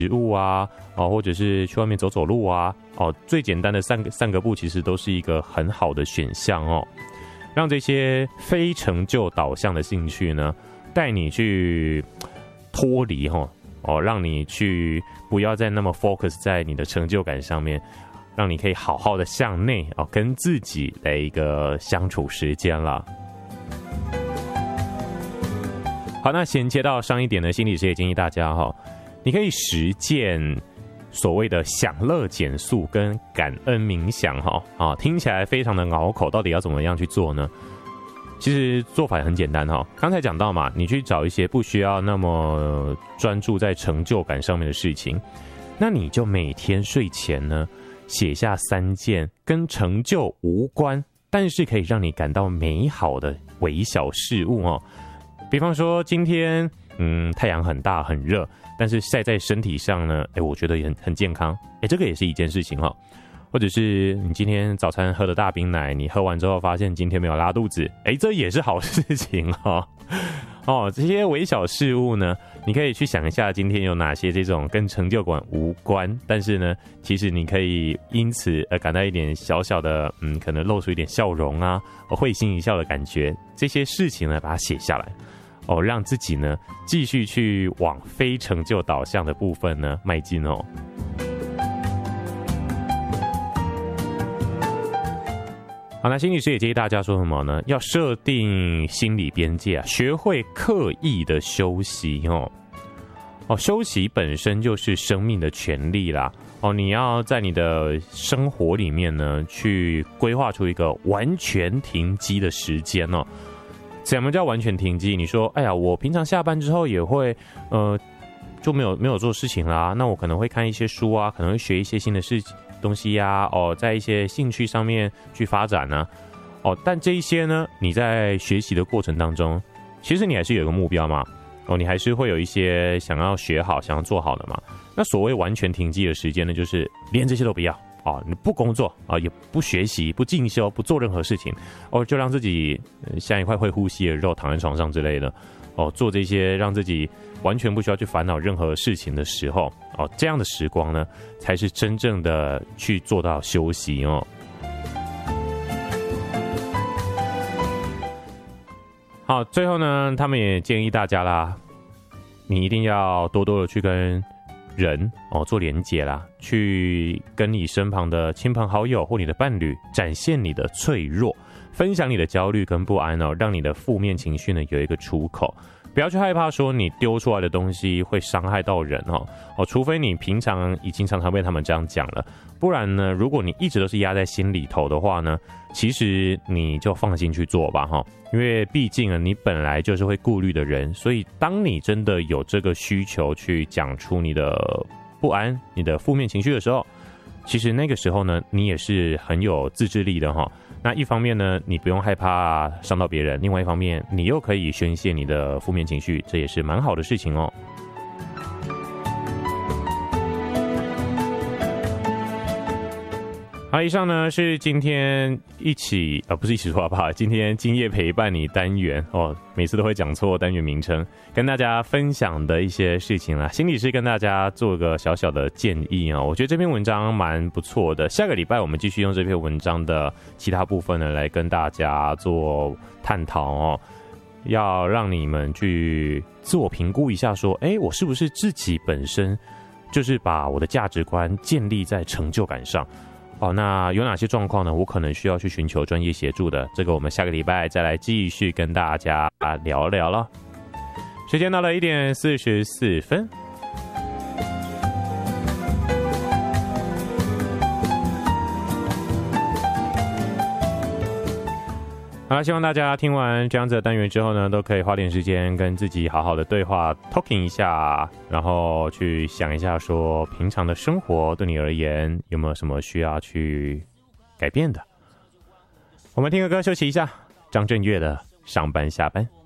物啊，或者是去外面走走路啊，最简单的散个步，其实都是一个很好的选项哦。让这些非成就导向的兴趣呢，带你去脱离让你去不要再那么 focus 在你的成就感上面，让你可以好好的向内跟自己的一个相处时间了。好，那衔接到上一点呢，心理师也建议大家你可以实践所谓的享乐减速跟感恩冥想听起来非常的拗口，到底要怎么样去做呢？其实做法很简单刚才讲到嘛，你去找一些不需要那么专注在成就感上面的事情，那你就每天睡前呢写下3件跟成就无关，但是可以让你感到美好的微小事物比方说今天太阳很大很热，但是晒在身体上呢我觉得也很健康，这个也是一件事情或者是你今天早餐喝的大冰奶，你喝完之后发现今天没有拉肚子，这也是好事情这些微小事物呢，你可以去想一下今天有哪些这种跟成就感无关，但是呢其实你可以因此感到一点小小的可能露出一点笑容啊，会心一笑的感觉，这些事情呢把它写下来让自己呢继续去往非成就导向的部分呢迈进好，那心理师也建议大家说什么呢？要设定心理边界学会刻意的休息休息本身就是生命的权利啦你要在你的生活里面呢去规划出一个完全停机的时间什么叫完全停机？你说我平常下班之后也会就没有做事情啦，那我可能会看一些书啊，可能会学一些新的东西呀在一些兴趣上面去发展呢但这一些呢你在学习的过程当中，其实你还是有一个目标嘛你还是会有一些想要学好想要做好的嘛。那所谓完全停机的时间呢，就是连这些都不要你不工作也不学习不进修不做任何事情就让自己像一块会呼吸的肉躺在床上之类的做这些让自己完全不需要去烦恼任何事情的时候这样的时光呢才是真正的去做到休息好，最后呢他们也建议大家啦，你一定要多多的去跟人做连结啦，去跟你身旁的亲朋好友或你的伴侣展现你的脆弱，分享你的焦虑跟不安让你的负面情绪呢有一个出口。不要去害怕说你丢出来的东西会伤害到人除非你平常已经常常被他们这样讲了，不然呢如果你一直都是压在心里头的话呢，其实你就放心去做吧因为毕竟你本来就是会顾虑的人，所以当你真的有这个需求去讲出你的不安你的负面情绪的时候，其实那个时候呢你也是很有自制力的那一方面呢你不用害怕伤到别人，另外一方面你又可以宣泄你的负面情绪，这也是蛮好的事情好，以上呢是今天不是一起说好不好？今天今夜陪伴你单元每次都会讲错单元名称，跟大家分享的一些事情啦。心理师跟大家做个小小的建议我觉得这篇文章蛮不错的。下个礼拜我们继续用这篇文章的其他部分呢来跟大家做探讨要让你们去自我评估一下说，我是不是自己本身就是把我的价值观建立在成就感上那有哪些状况呢？我可能需要去寻求专业协助的，这个我们下个礼拜再来继续跟大家聊聊了。时间到了1点44分。好了，希望大家听完这样子的单元之后呢，都可以花点时间跟自己好好的对话 talking 一下，然后去想一下说平常的生活对你而言有没有什么需要去改变的。我们听个歌休息一下，张震岳的上班下班。